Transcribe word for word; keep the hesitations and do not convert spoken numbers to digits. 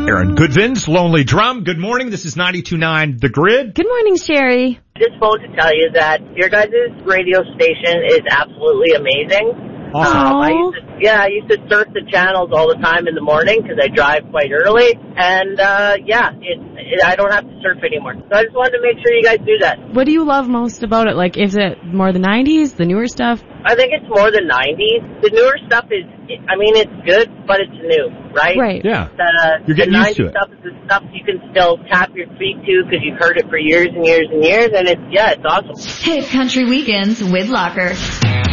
Aaron Goodvin's Lonely Drum. Good morning. This is ninety-two point nine The Grid. Good morning, Sherry. Just phone to tell you that your guys' radio station is absolutely amazing. Awesome. Um, I used to, yeah, I used to surf the channels all the time in the morning because I drive quite early. And, uh, yeah, it, it, I don't have to surf anymore. So I just wanted to make sure you guys do that. What do you love most about it? Like, is it more the nineties, the newer stuff? I think it's more the nineties. The newer stuff is, I mean, it's good, but it's new, right? Right. Yeah. The, You're getting the used to it. stuff is the stuff you can still tap your feet to because you've heard it for years and years and years. And it's, yeah, it's awesome. Hit Country Weekends with Locker.